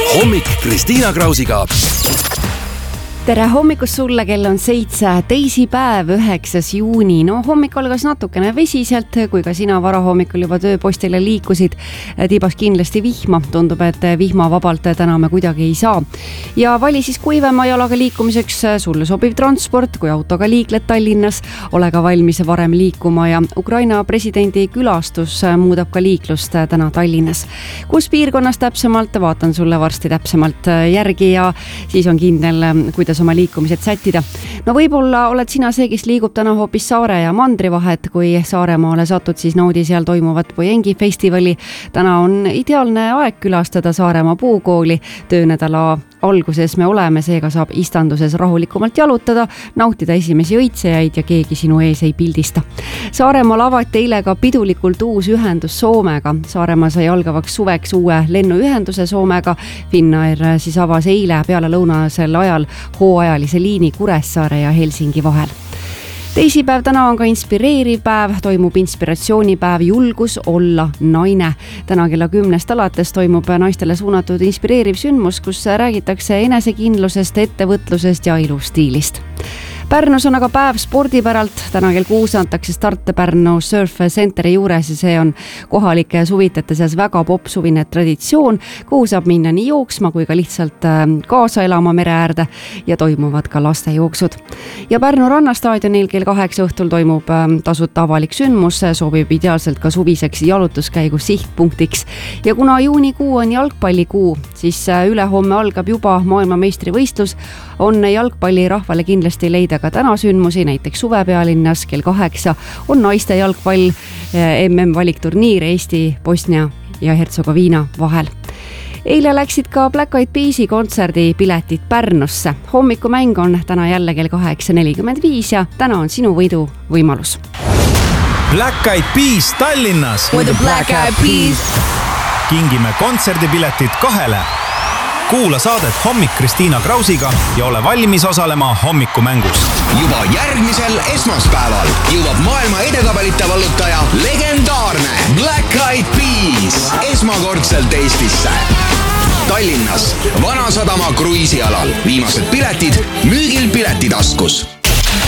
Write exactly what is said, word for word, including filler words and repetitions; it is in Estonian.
hommik Kristiina Krausiga. Tere hommikust sulle, kell on seitse, teisipäev, üheksas juuni. No hommik algas natukene vesiselt, kui ka sina varahommikul juba tööpostile liikusid. Tibas kindlasti vihma, tundub, et vihma vabalt täna me kuidagi ei saa. Ja vali siis kuivema jalaga liikumiseks sulle sobiv transport, kui autoga liikled Tallinnas, ole ka valmis varem liikuma ja Ukraina presidendi külastus muudab ka liiklust täna Tallinnas. Kus piirkonnas täpsemalt, vaatan sulle varsti täpsemalt järgi ja siis on kindel, kuidas oma liikumised sättida. No võib-olla oled sina see, kes liigub täna hoopis Saare ja Mandri vahet, kui Saaremaale satud, siis naudi seal toimuvat Pojengi festivali. Täna on ideaalne aeg külastada Saaremaa puukooli. Töönädala alguses me oleme, seega saab istanduses rahulikumalt jalutada, nautida esimesi õitsejaid ja keegi sinu ees ei pildista. Saaremaal avati eile ka pidulikult uus ühendus Soomega. Saaremaa sai algavaks suveks uue lennuühenduse Soomega. Finnair siis avas eile peale lõunasel ajal hooajalise liini Kuressaare ja Helsingi vahel. Teisipäev täna on ka inspireeriv päev, toimub inspiratsioonipäev julgus olla naine. Täna kella kümnest alates toimub naistele suunatud inspireeriv sündmus, kus räägitakse enesekindlusest, ettevõtlusest ja ilustiilist. Pärnus on aga päev spordipäralt. Täna kell kuus antakse starte Pärnu Surf Centeri juures ja see on kohalike suvitajate seas väga popsuvine traditsioon, kuhu saab minna nii jooksma kui ka lihtsalt kaasa elama mere äärde ja toimuvad ka lastejooksud. Ja Pärnu rannastaadionil kell kaheksa õhtul toimub tasuta avalik sündmus, sobib ideaalselt ka suviseks jalutuskäigu sihtpunktiks. Ja kuna juunikuu on jalgpallikuu, siis ülehomme algab juba maailmameistrivõistlus, on jalgpalli rahvale kindlasti leida ka täna sündmusi, näiteks suvepealinnas kell kaheksa on naiste jalgpall M M valikturniir Eesti, Bosnia ja Hertsegoviina vahel. Eile läksid ka Black Eyed Peasi kontserdi piletid Pärnusse. Hommikumäng on täna jälle kell kaheksa nelikümmend viis ja täna on sinu võidu võimalus. Black Eyed Peas Tallinnas. With the Black Eyed Peas. Kingime kontserdipiletid kahele. Kuula saadet Hommik Kristiina Krausiga ja ole valmis osalema hommikumängus. Juba järgmisel esmaspäeval jõuab maailma edetabelite vallutaja legendaarne Black Eyed Peas esmakordselt Eestisse. Tallinnas Vanasadama kruiisialal. Viimased piletid müügil Piletitaskus.